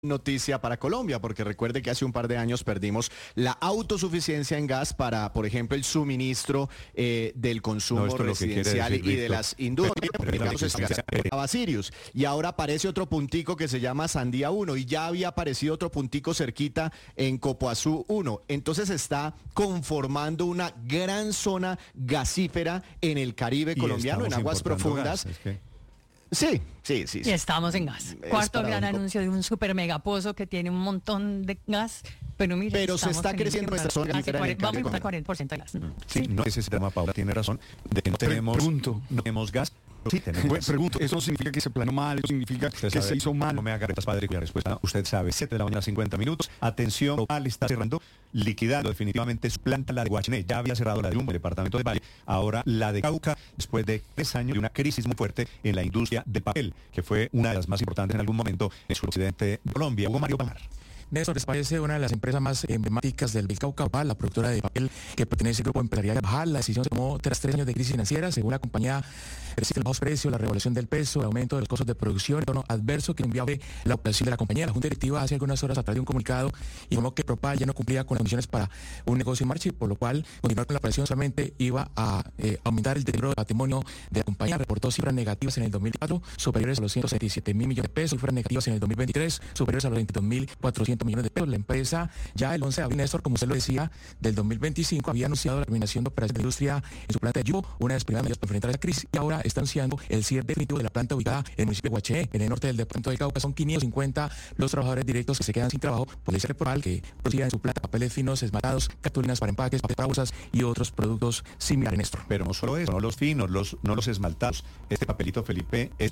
noticia para Colombia, porque recuerde que hace un par de años perdimos la autosuficiencia en gas para, por ejemplo, el suministro del consumo residencial y de las industrias. Estaba Sirius, y ahora aparece otro puntico que se llama Sandía 1, y ya había aparecido otro puntico cerquita en Copoazú 1. Entonces está conformando una gran zona gasífera en el Caribe colombiano, en aguas profundas. Sí. Y estamos en gas. Cuarto gran anuncio de un super megapozo que tiene un montón de gas. Pero se está creciendo nuestra zona. Vamos a importar 40% de gas. Sí, no es ese tema, Paula tiene razón, de que no tenemos gas. Sí, tenemos. Pregunto, ¿eso significa que se planeó mal? ¿Eso significa que se hizo mal? No me haga retas, padre, cuya respuesta, usted sabe, 7 de la mañana, 50 minutos. Atención, Opal está cerrando, liquidando definitivamente su planta, la de Guachiné. Ya había cerrado la de Jumbo, el departamento de Valle. Ahora la de Cauca, después de 3 años de una crisis muy fuerte en la industria del papel, que fue una de las más importantes en algún momento en el suroccidente de Colombia. Hugo Mario Palmar. Néstor, les parece una de las empresas más emblemáticas del Cauca, Opal, la productora de papel que pertenece al grupo empresarial de Bajal. La decisión se tomó tras 3 años de crisis financiera. Según la compañía, persisten los bajos precios, la revaluación del peso, el aumento de los costos de producción, entorno adverso que enviaba la operación de la compañía. La Junta Directiva hace algunas horas a través de un comunicado informó que Propal ya no cumplía con las condiciones para un negocio en marcha, y por lo cual continuar con la operación solamente iba a aumentar el deterioro de patrimonio de la compañía. Reportó cifras negativas en el 2004 superiores a los 177.000 millones de pesos, cifras negativas en el 2023 superiores a los 22.400 millones de pesos. La empresa ya el 11 de abril, Néstor, como usted lo decía, del 2025 había anunciado la terminación de operaciones de industria en su planta de Jumbo, una de las primeras medidas para enfrentar esa crisis, y ahora está anunciando el cierre definitivo de la planta ubicada en el municipio de Guachiné, en el norte del departamento del Cauca. Son 550 los trabajadores directos que se quedan sin trabajo por el cierre Propal, que producía en su planta papeles finos, esmaltados, cartulinas para empaques, papel para bolsas y otros productos similares, Néstor. Pero no solo eso, no los finos, no los esmaltados. Este papelito, Felipe, es